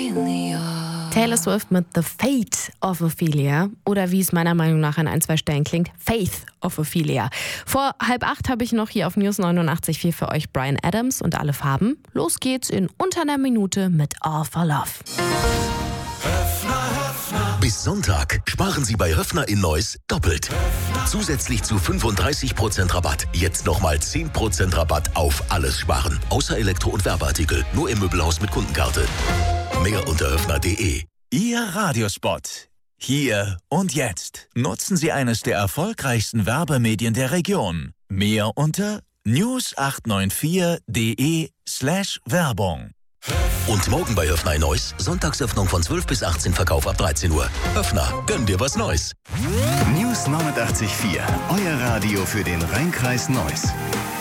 Taylor Swift mit The Fate of Ophelia oder wie es meiner Meinung nach an 1-2 Stellen klingt, Faith of Ophelia. Vor 7:30 habe ich noch hier auf News 89.4 für euch Bryan Adams und Alle Farben. Los geht's in unter einer Minute mit All for Love. Bis Sonntag sparen Sie bei Höffner in Neuss doppelt. Zusätzlich zu 35% Rabatt. Jetzt nochmal 10% Rabatt auf alles sparen. Außer Elektro- und Werbeartikel. Nur im Möbelhaus mit Kundenkarte. Mehr unter höffner.de. Ihr Radiospot. Hier und jetzt. Nutzen Sie eines der erfolgreichsten Werbemedien der Region. Mehr unter news894.de/Werbung. Und morgen bei Höffner in Neuss, Sonntagsöffnung von 12 bis 18, Verkauf ab 13 Uhr. Höffner, gönn dir was Neues. News 89.4, euer Radio für den Rhein-Kreis Neuss.